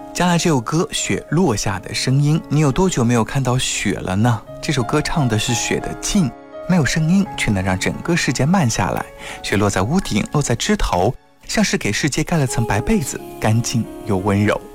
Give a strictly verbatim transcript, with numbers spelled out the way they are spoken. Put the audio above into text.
加了这首歌《雪落下的声音》，你有多久没有看到雪了呢？这首歌唱的是雪的静，没有声音，却能让整个世界慢下来。雪落在屋顶，落在枝头，像是给世界盖了层白被子，干净又温柔。